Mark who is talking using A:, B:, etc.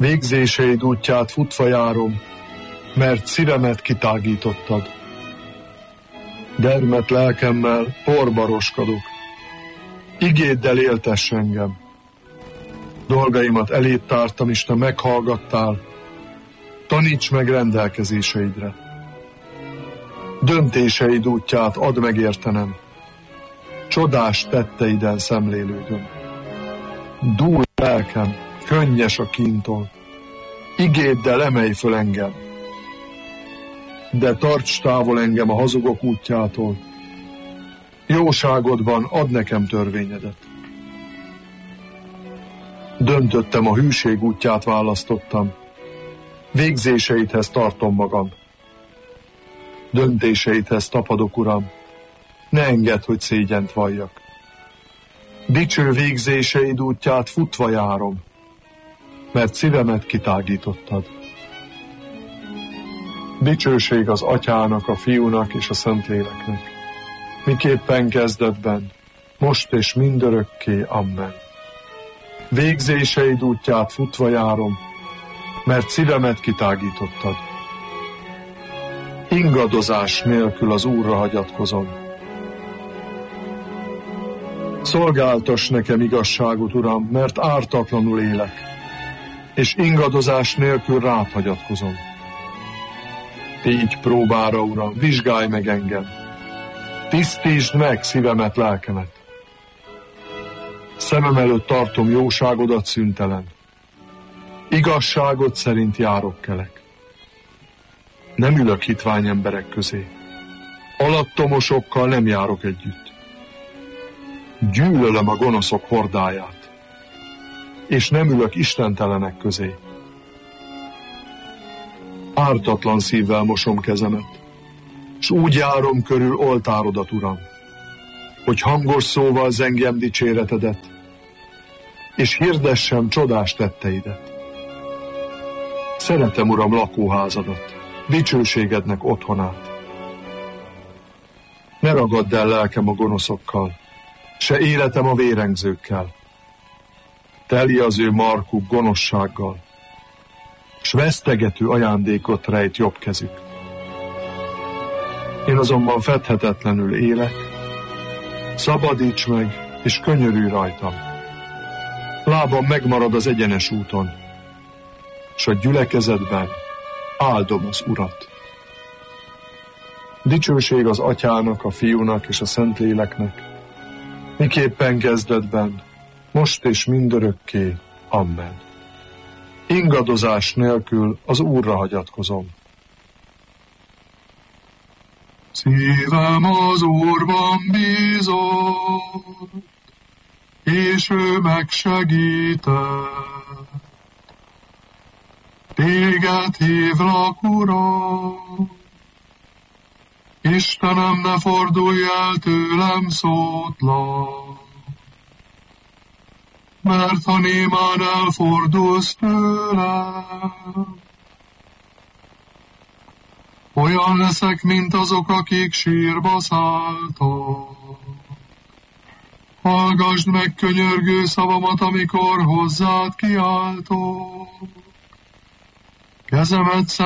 A: Végzéseid útját futva járom, mert szívemet kitágítottad. Dermedt lelkemmel porba roskadok. Igéddel éltess engem. Dolgaimat eléd tártam, és te meghallgattál. Taníts meg rendelkezéseidre. Döntéseid útját add meg értenem. Csodás tetteiden szemlélődöm. Dúl lelkem, könnyes a kíntól. Igéddel emelj föl engem. De tarts távol engem a hazugok útjától. Jóságodban add nekem törvényedet. Döntöttem, a hűség útját választottam. Végzéseidhez tartom magam. Döntéseidhez tapadok, Uram. Ne engedd, hogy szégyent valljak. Dicső végzéseid útját futva járom, mert szívemet kitágítottad. Dicsőség az Atyának, a Fiúnak és a Szentléleknek, miképpen kezdetben, most és mindörökké. Amen. Végzéseid útját futva járom, mert szívemet kitágítottad. Ingadozás nélkül az Úrra hagyatkozom. Szolgáltass nekem igazságot, Uram, mert ártatlanul élek, és ingadozás nélkül rád hagyatkozom. Tégy próbára, Uram, vizsgálj meg engem. Tisztítsd meg szívemet, lelkemet. Szemem előtt tartom jóságodat szüntelen. Igazságod szerint járok kelek. Nem ülök hitvány emberek közé. Alattomosokkal nem járok együtt. Gyűlölöm a gonoszok hordáját, és nem ülök istentelenek közé. Ártatlan szívvel mosom kezemet, s úgy járom körül oltárodat, Uram, hogy hangos szóval zengjem dicséretedet, és hirdessem csodás tetteidet. Szeretem, Uram, lakóházadat, dicsőségednek otthonát. Ne ragadd el lelkem a gonoszokkal, se életem a vérengzőkkel. Teli az ő markuk gonoszsággal, s vesztegető ajándékot rejt jobb kezük. Én azonban fedhetetlenül élek, szabadíts meg, és könyörülj rajtam. Lábam megmarad az egyenes úton, s a gyülekezetben áldom az Urat. Dicsőség az Atyának, a Fiúnak és a Szentléleknek, miképpen kezdetben, most és mindörökké. Amen. Ingadozás nélkül az Úrra hagyatkozom. Szívem az Úrban bízott, és ő megsegített. Téged hívlak, Uram, Istenem, ne fordulj el tőlem szótlan, mert ha némán elfordulsz tőlem, olyan leszek, mint azok, akik sírba szálltak. Hallgasd meg könyörgő szavamat, amikor hozzád kiáltok. Kezemet